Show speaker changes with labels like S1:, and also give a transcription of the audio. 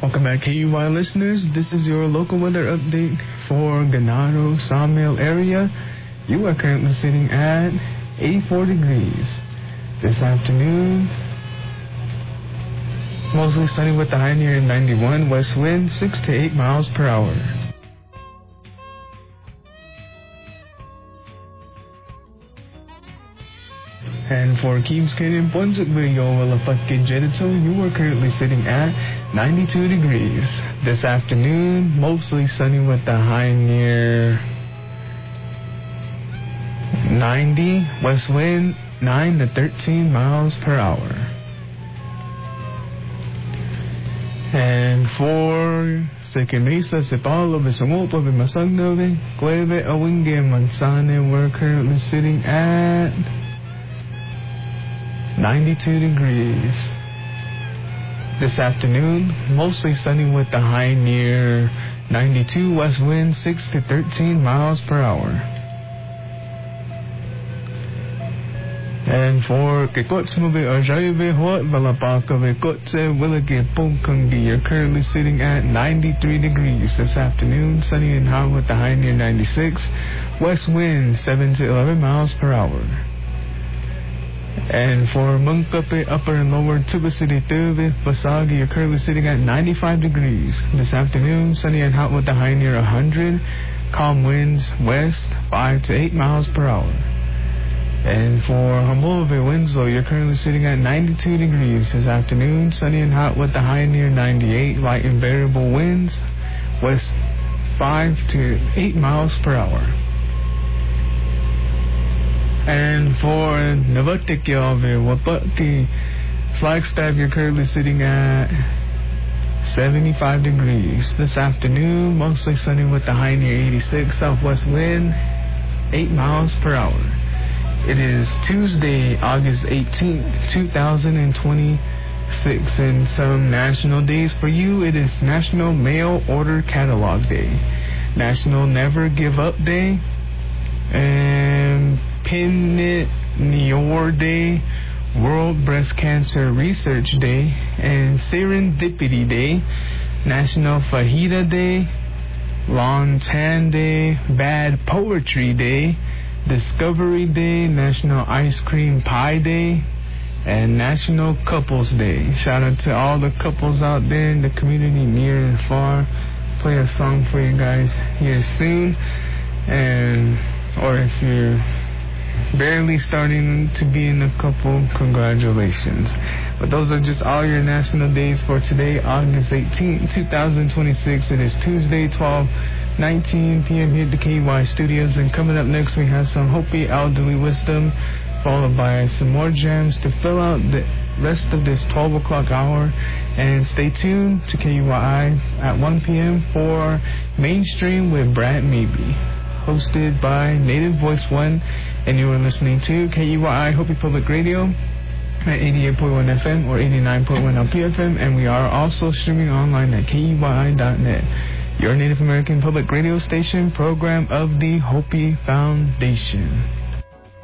S1: Welcome back, KUY listeners. This is your local weather update for Ganado Sawmill area. You are currently sitting at 84 degrees. This afternoon, mostly sunny with the high near 91, west wind 6 to 8 miles per hour. And for Keeps Canyon, Ponzakville, Walafatke, Jedito, you are currently sitting at 92 degrees. This afternoon, mostly sunny with the high near 90, west wind 9 to 13 miles per hour. And for Second Mesa, Cepalo, Besangopo, Bemasagdove, Cueve, Awinge, Manzane, we're currently sitting at 92 degrees. This afternoon, mostly sunny with the high near 92, west wind 6 to 13 miles per hour. And for Kekotsmobe Ajaybe Hot Valapaka Vekotse Willake Punkangi, you're currently sitting at 93 degrees. This afternoon, sunny and hot with the high near 96, west wind 7 to 11 miles per hour. And for Mungkape, Upper and Lower Tuba City, Tuba, Basagi, you're currently sitting at 95 degrees. This afternoon, sunny and hot with the high near 100, calm winds west 5 to 8 miles per hour. And for Humboldt, Winslow, you're currently sitting at 92 degrees. This afternoon, sunny and hot with the high near 98, light and variable winds west 5 to 8 miles per hour. And for Navatikyawe, Wapaki, Flagstaff, you're currently sitting at 75 degrees. This afternoon, mostly sunny with the high near 86, southwest wind 8 miles per hour. It is Tuesday, August 18th, 2026, and some national days for you. It is National Mail Order Catalog Day, National Never Give Up Day, and Pinit Nior Day, World Breast Cancer Research Day, and Serendipity Day, National Fajita Day, Lawn Tan Day, Bad Poetry Day, Discovery Day, National Ice Cream Pie Day, and National Couples Day. Shout out to all the couples out there in the community near and far. Play a song for you guys here soon. And or if you're barely starting to be in a couple, congratulations. But those are just all your national days for today, August 18th, 2026. It is Tuesday, 12:19 p.m. here at the KY Studios. And coming up next, we have some Hopi Elderly Wisdom, followed by some more jams to fill out the rest of this 12 o'clock hour. And stay tuned to KUI at 1 p.m. for Mainstream with Brad Maybe, hosted by Native Voice One, and you are listening to KUI Hopi Public Radio at 88.1 FM or 89.1 LPFM, and we are also streaming online at KUI.net, your Native American public radio station program of the Hopi Foundation.